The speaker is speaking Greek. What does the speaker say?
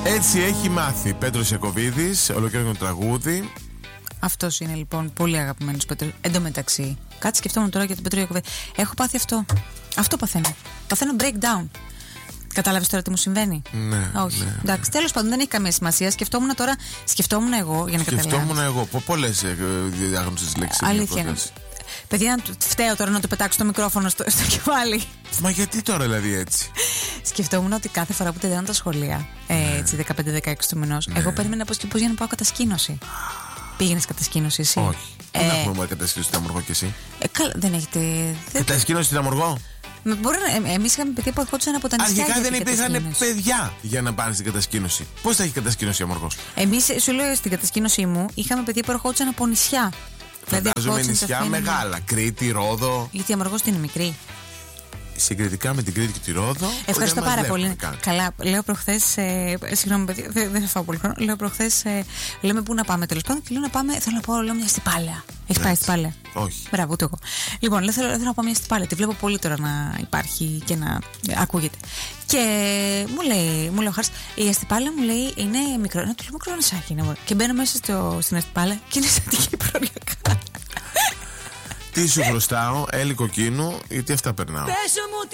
Έτσι έχει μάθει Πέτρος Ιακωβίδης, ολοκληρωμένο τραγούδι. Αυτός είναι λοιπόν πολύ αγαπημένος Πέτρος. Εν τω μεταξύ, κάτι σκεφτόμουν τώρα για τον Πέτρο Ιακωβίδη. Έχω πάθει αυτό. Αυτό παθαίνω. Παθαίνω breakdown. Κατάλαβες τώρα τι μου συμβαίνει? Ναι. Όχι. Ναι. Εντάξει, τέλος πάντων δεν έχει καμία σημασία. Σκεφτόμουν εγώ για να καταλάβεις. Σκεφτόμουν εγώ. Πολλές διάγνωσες λέξεις. Αλήθεια είναι. Παιδιά, φταίω τώρα να το πετάξω το μικρόφωνο στο κεφάλι. Μα γιατί τώρα δηλαδή έτσι? Σκεφτόμουν ότι κάθε φορά που τελειώνω τα σχολεία, έτσι 15-16 του μηνός, εγώ περίμενα πώς και πώς για να πάω κατασκήνωση. Πήγαινες κατασκήνωση εσύ? Όχι. Δεν έχουμε μόνο κατασκήνωση στην Αμοργό κι εσύ. Καλά, δεν έχετε. Κατασκήνωση στην Αμοργό. Εμείς είχαμε παιδιά που ερχόντουσαν από τα νησιά. Αρχικά δεν υπήρχαν παιδιά για να πάνε στην κατασκήνωση. Πώς θα έχει κατασκήνωση η Αμοργός? Εμείς, σου λέω, στην κατασκήνωσή μου είχαμε παιδιά που ερχόντουσαν από νησιά. Φαντάζομαι νησιά μεγάλα. Κρήτη, Ρόδο. Γιατί η Αμοργός είναι μικρή. Συγκριτικά με την Κρήτη και τη Ρόδο. Ευχαριστώ πάρα πολύ. Καλά, λέω προχθές. Συγγνώμη, παιδιά, δεν θα φάω πολύ χρόνο. Λέω προχθές, λέμε πού να πάμε τέλος πάντων. Και λέω να πάμε, θέλω να πάω μια Στιπάλαια. Έχει πάει Στιπάλαια? Όχι. Μπράβο, ούτε εγώ. Λοιπόν, θέλω να πάω μια Στιπάλαια. Τη βλέπω πολύ τώρα να υπάρχει και να ακούγεται. Και μου λέει ο Χάρης, η Αστιπάλαια μου λέει είναι μικρό. Να του λέω μικρό νησάκι είναι. Και μπαίνω μέσα στην Αστιπάλαια και είναι σαν την Κύπρο. Τι σου χρωστάω, Έλλη Κοκκίνου, γιατί αυτά περνάω.